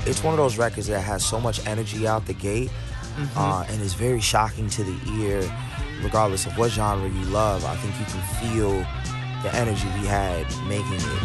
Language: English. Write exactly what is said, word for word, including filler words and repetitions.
it's one of those records that has so much energy out the gate, Mm-hmm. uh, and is very shocking to the ear, regardless of what genre you love. I think you can feel the energy we had making it.